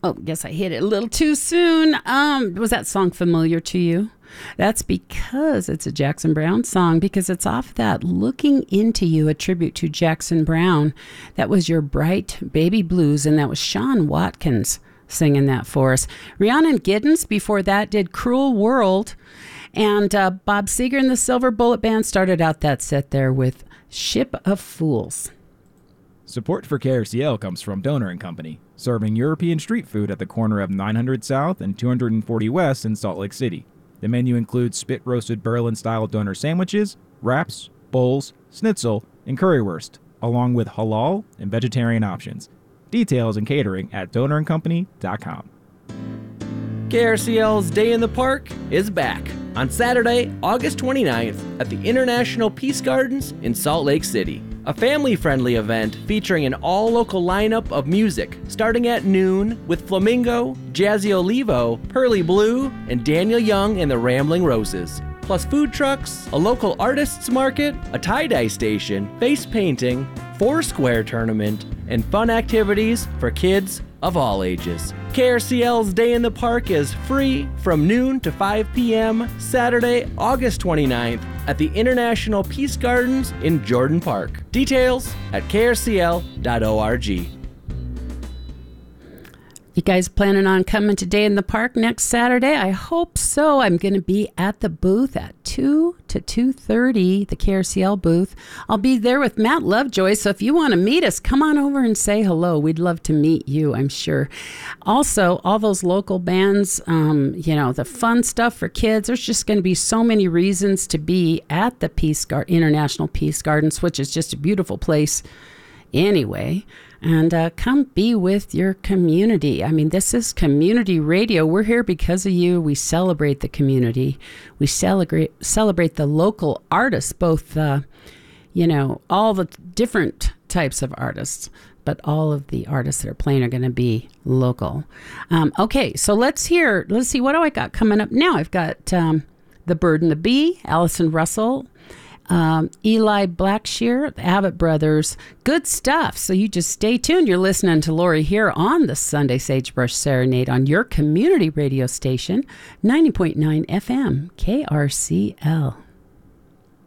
Oh, guess I hit it a little too soon. Was that song familiar to you? That's because it's a Jackson Browne song, because it's off that Looking Into You, a tribute to Jackson Browne. That was Your Bright Baby Blues, and that was Sean Watkins singing that for us. Rhiannon Giddens before that did Cruel World, and Bob Seger and the Silver Bullet Band started out that set there with Ship of Fools. Support for KRCL comes from Doner & Company, serving European street food at the corner of 900 South and 240 West in Salt Lake City. The menu includes spit-roasted Berlin-style doner sandwiches, wraps, bowls, schnitzel, and currywurst, along with halal and vegetarian options. Details and catering at donerandcompany.com. KRCL's Day in the Park is back on Saturday, August 29th at the International Peace Gardens in Salt Lake City. A family-friendly event featuring an all-local lineup of music starting at noon with Flamingo, Jazzy Olivo, Pearly Blue, and Daniel Young and the Rambling Roses. Plus food trucks, a local artists market, a tie-dye station, face painting, Foursquare tournament, and fun activities for kids of all ages. KRCL's Day in the Park is free from noon to 5 p.m. Saturday, August 29th at the International Peace Gardens in Jordan Park. Details at krcl.org. You guys planning on coming to Day in the Park next Saturday? I hope so. I'm going to be at the booth at 2 to 2:30, the KRCL booth. I'll be there with Matt Lovejoy, so if you want to meet us, come on over and say hello. We'd love to meet you, I'm sure. Also, all those local bands, the fun stuff for kids. There's just going to be so many reasons to be at the International Peace Gardens, which is just a beautiful place anyway. And come be with your community. I mean, this is community radio. We're here because of you. We celebrate the community. We celebrate the local artists, both, all the different types of artists. But all of the artists that are playing are going to be local. Okay, so let's see, what do I got coming up now? I've got The Bird and the Bee, Allison Russell, Eli Blackshear, the Abbott Brothers. Good stuff. So you just stay tuned. You're listening to Lori here on the Sunday Sagebrush Serenade on your community radio station, 90.9 FM, KRCL.